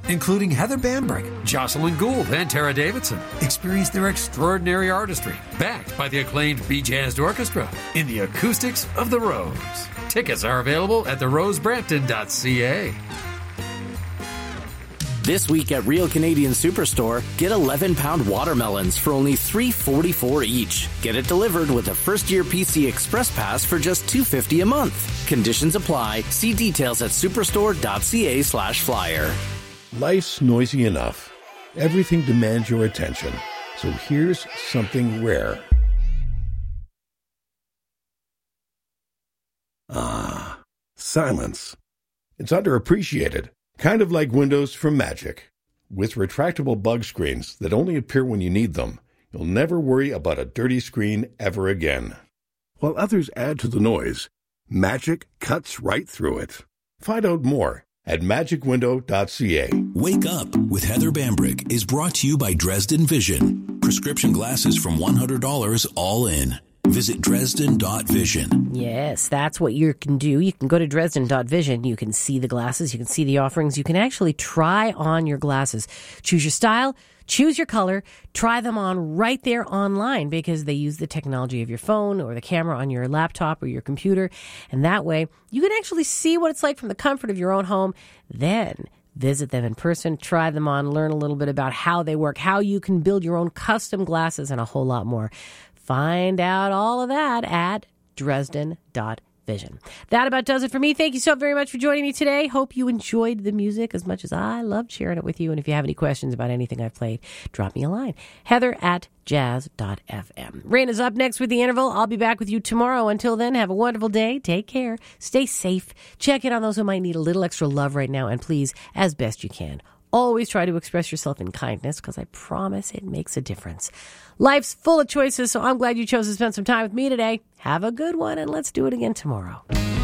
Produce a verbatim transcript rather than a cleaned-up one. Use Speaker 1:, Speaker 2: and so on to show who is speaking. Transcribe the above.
Speaker 1: including Heather Bambrick, Jocelyn Gould, and Tara Davidson. Experience their extraordinary artistry, backed by the acclaimed Bee-Jazzed Orchestra, in the acoustics of the Rose. Tickets are available at the rose brampton dot c a.
Speaker 2: This week at Real Canadian Superstore, get eleven-pound watermelons for only three dollars and forty-four cents each. Get it delivered with a first-year P C Express Pass for just two dollars and fifty cents a month. Conditions apply. See details at superstore dot c a slash flyer.
Speaker 3: Life's noisy enough. Everything demands your attention. So here's something rare. Ah, silence. It's underappreciated. Kind of like Windows from Magic. With retractable bug screens that only appear when you need them, you'll never worry about a dirty screen ever again. While others add to the noise, Magic cuts right through it. Find out more at magic window dot c a.
Speaker 4: Wake Up with Heather Bambrick is brought to you by Dresden Vision. Prescription glasses from one hundred dollars all in. Visit Dresden dot vision.
Speaker 5: Yes, that's what you can do. You can go to Dresden dot vision. You can see the glasses. You can see the offerings. You can actually try on your glasses. Choose your style. Choose your color. Try them on right there online because they use the technology of your phone or the camera on your laptop or your computer. And that way, you can actually see what it's like from the comfort of your own home. Then visit them in person, try them on, learn a little bit about how they work, how you can build your own custom glasses, and a whole lot more. Find out all of that at Dresden dot vision. That about does it for me. Thank you so very much for joining me today. Hope you enjoyed the music as much as I loved sharing it with you. And if you have any questions about anything I've played, drop me a line. Heather at jazz dot f m. Rain is up next with The Interval. I'll be back with you tomorrow. Until then, have a wonderful day. Take care. Stay safe. Check in on those who might need a little extra love right now. And please, as best you can, always try to express yourself in kindness because I promise it makes a difference. Life's full of choices, so I'm glad you chose to spend some time with me today. Have a good one, and let's do it again tomorrow.